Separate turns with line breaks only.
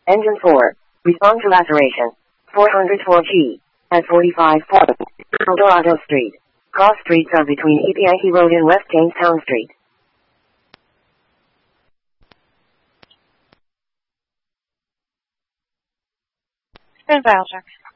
Engine 4. Respond to laceration. 404G. At 45 Point. Eldorado Street. Cross streets are between East Yankee Road and West Jamestown Street.
Spin file check.